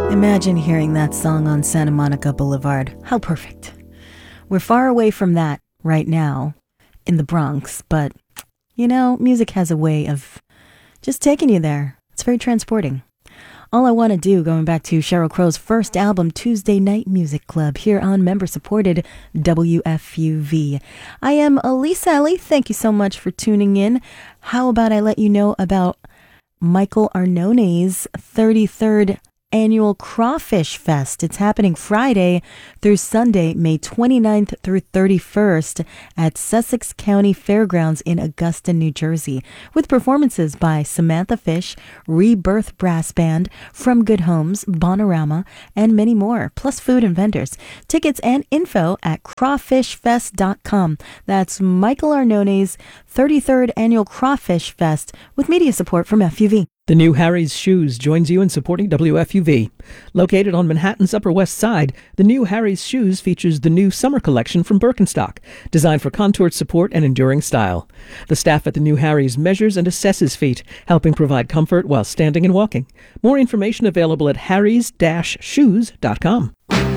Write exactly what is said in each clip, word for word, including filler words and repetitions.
Imagine hearing that song on Santa Monica Boulevard. How perfect. We're far away from that right now in the Bronx, but, you know, music has a way of just taking you there. It's very transporting. All I Want to Do, going back to Sheryl Crow's first album, Tuesday Night Music Club, here on member-supported W F U V. I am Elise Ellie. Thank you so much for tuning in. How about I let you know about Michael Arnone's thirty-third Annual Crawfish Fest. It's happening Friday through Sunday, May twenty-ninth through thirty-first at Sussex County Fairgrounds in Augusta, New Jersey, with performances by Samantha Fish, Rebirth Brass Band, From Good Homes, Bonorama, and many more, plus food and vendors. Tickets and info at crawfish fest dot com. That's Michael Arnone's thirty-third Annual Crawfish Fest with media support from F U V. The new Harry's Shoes joins you in supporting W F U V. Located on Manhattan's Upper West Side, the new Harry's Shoes features the new summer collection from Birkenstock, designed for contoured support and enduring style. The staff at the new Harry's measures and assesses feet, helping provide comfort while standing and walking. More information available at harrys dash shoes dot com.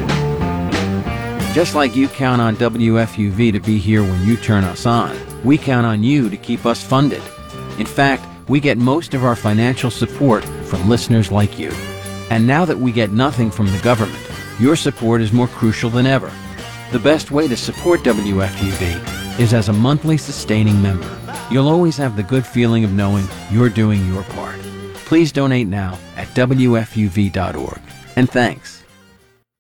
Just like you count on W F U V to be here when you turn us on, we count on you to keep us funded. In fact, we get most of our financial support from listeners like you. And now that we get nothing from the government, your support is more crucial than ever. The best way to support W F U V is as a monthly sustaining member. You'll always have the good feeling of knowing you're doing your part. Please donate now at W F U V dot org. And thanks.